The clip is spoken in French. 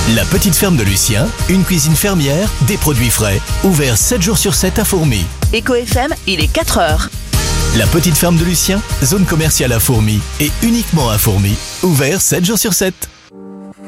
La petite ferme de Lucien, une cuisine fermière, des produits frais. Ouvert 7 jours sur 7 à Fourmies. Éco FM, il est 4h. La petite ferme de Lucien, zone commerciale à Fourmies et uniquement à Fourmies. Ouvert 7 jours sur 7.